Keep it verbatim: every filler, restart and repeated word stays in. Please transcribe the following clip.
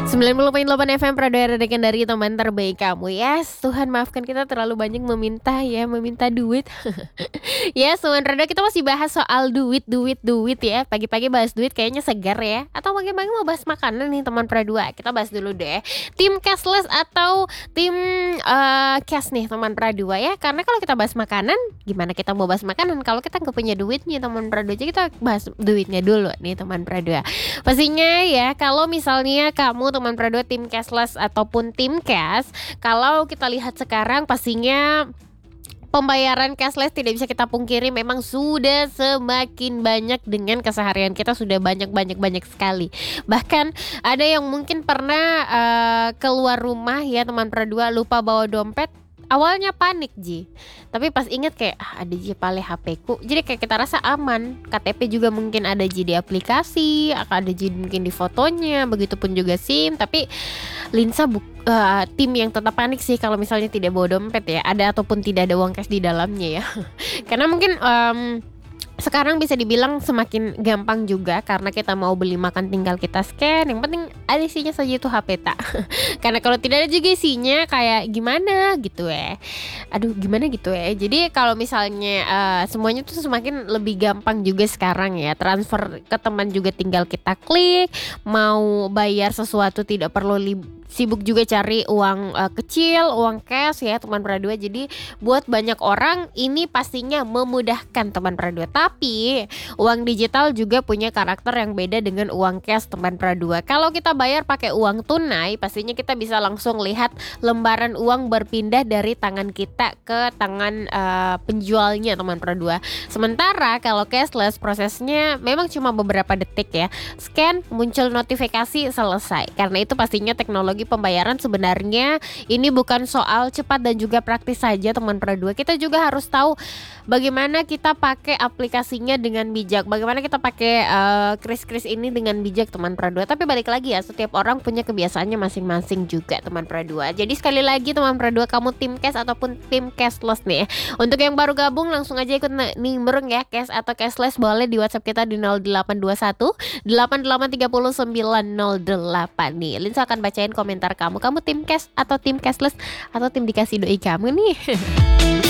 sembilan puluh koma delapan F M Pradaya Redekan dari teman terbaik kamu. Yes, Tuhan maafkan kita terlalu banyak meminta ya, meminta duit. Yes, teman Rada, kita masih bahas soal duit, duit, duit ya. Pagi-pagi bahas duit kayaknya segar ya. Atau pagi-pagi mau bahas makanan nih teman Pradua. Kita bahas dulu deh. Tim cashless atau tim uh, cash nih teman Pradua ya. Karena kalau kita bahas makanan, gimana kita mau bahas makanan kalau kita nggak punya duitnya teman Pradua. Jadi kita bahas duitnya dulu nih teman Pradua. Pastinya ya, kalau misalnya kamu teman Pradua tim cashless ataupun tim cash, kalau kita lihat sekarang pastinya pembayaran cashless tidak bisa kita pungkiri memang sudah semakin banyak dengan keseharian kita sudah banyak-banyak-banyak sekali. Bahkan ada yang mungkin pernah uh, keluar rumah ya teman Pradua lupa bawa dompet. Awalnya panik Ji, tapi pas inget kayak ah, ada Ji pale H P ku, jadi kayak kita rasa aman. K T P juga mungkin ada Ji di aplikasi, ada Ji mungkin di fotonya, begitupun juga SIM. Tapi Linsa bu- uh, tim yang tetap panik sih kalau misalnya tidak bawa dompet ya, ada ataupun tidak ada uang cash di dalamnya ya. Karena mungkin um, sekarang bisa dibilang semakin gampang juga karena kita mau beli makan tinggal kita scan, yang penting ada isinya saja itu H P tak. Karena kalau tidak ada juga isinya kayak gimana gitu ya. Aduh gimana gitu ya. Jadi kalau misalnya uh, semuanya tuh semakin lebih gampang juga sekarang ya. Transfer ke teman juga tinggal kita klik. Mau bayar sesuatu tidak perlu li- sibuk juga cari uang uh, kecil, uang cash ya teman Pradua. Jadi buat banyak orang ini pastinya memudahkan teman Pradua. Tapi uang digital juga punya karakter yang beda dengan uang cash teman Pradua. Kalau kita bayar pakai uang tunai, pastinya kita bisa langsung lihat lembaran uang berpindah dari tangan kita ke tangan uh, penjualnya teman Pradua. Sementara kalau cashless prosesnya memang cuma beberapa detik ya. Scan, muncul notifikasi, selesai. Karena itu pastinya teknologi pembayaran sebenarnya ini bukan soal cepat dan juga praktis saja teman Pradua. Kita juga harus tahu bagaimana kita pakai aplikasinya dengan bijak. Bagaimana kita pakai uh, kris-kris ini dengan bijak teman Pradua. Tapi balik lagi ya, setiap orang punya kebiasaannya masing-masing juga teman Pradua. Jadi sekali lagi teman Pradua, kamu tim cash ataupun tim cashless nih. Untuk yang baru gabung langsung aja ikut nimbrung ya, cash atau cashless boleh di WhatsApp kita di nol delapan dua satu delapan delapan tiga nol sembilan nol delapan nih. Linsa akan bacain komentar kamu. Kamu tim cash atau tim cashless atau tim dikasih doi kamu nih?